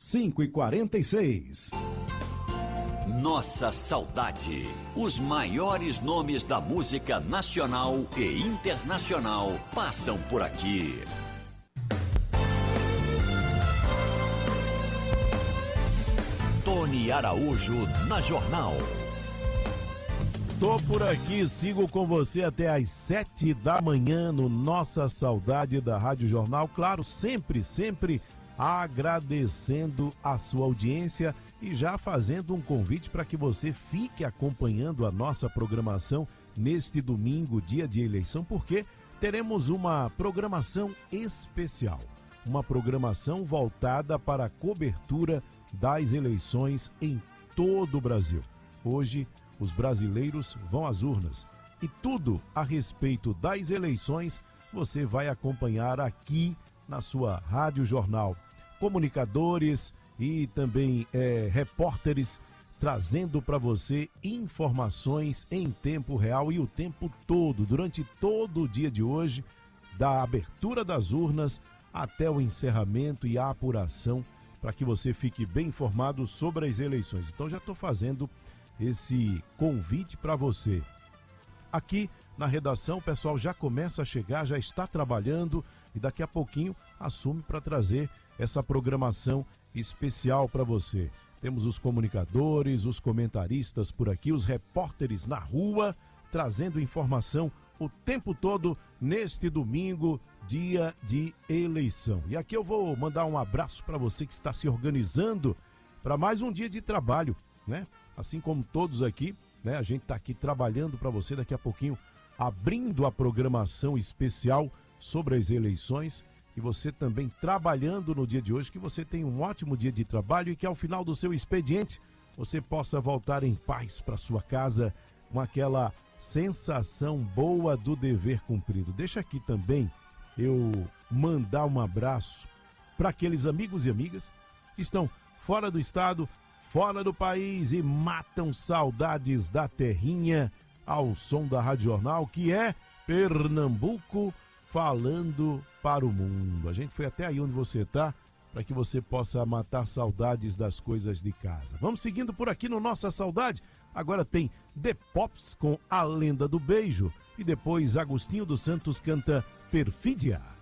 5h46. Nossa saudade. Os maiores nomes da música nacional e internacional passam por aqui. Tony Araújo na Jornal. Tô por aqui, sigo com você até às 7 da manhã no Nossa Saudade da Rádio Jornal. Claro, sempre agradecendo a sua audiência e já fazendo um convite para que você fique acompanhando a nossa programação neste domingo, dia de eleição, porque teremos uma programação especial, uma programação voltada para a cobertura das eleições em todo o Brasil. Hoje, os brasileiros vão às urnas e tudo a respeito das eleições você vai acompanhar aqui na sua Rádio Jornal. Comunicadores e também repórteres trazendo para você informações em tempo real e o tempo todo, durante todo o dia de hoje, da abertura das urnas até o encerramento e a apuração, para que você fique bem informado sobre as eleições. Então já estou fazendo esse convite para você. Aqui na redação o pessoal já começa a chegar, já está trabalhando e daqui a pouquinho assume para trazer essa programação especial para você. Temos os comunicadores, os comentaristas por aqui, os repórteres na rua, trazendo informação o tempo todo neste domingo, dia de eleição. E aqui eu vou mandar um abraço para você que está se organizando para mais um dia de trabalho, né? Assim como todos aqui, né? A gente está aqui trabalhando para você daqui a pouquinho, abrindo a programação especial sobre as eleições. E você também trabalhando no dia de hoje, que você tenha um ótimo dia de trabalho e que ao final do seu expediente você possa voltar em paz para sua casa com aquela sensação boa do dever cumprido. Deixa aqui também eu mandar um abraço para aqueles amigos e amigas que estão fora do estado, fora do país e matam saudades da terrinha ao som da Rádio Jornal, que é Pernambuco falando para o mundo. A gente foi até aí onde você está, para que você possa matar saudades das coisas de casa. Vamos seguindo por aqui no Nossa Saudade. Agora tem The Pops com A Lenda do Beijo e depois Agostinho dos Santos canta Perfídia.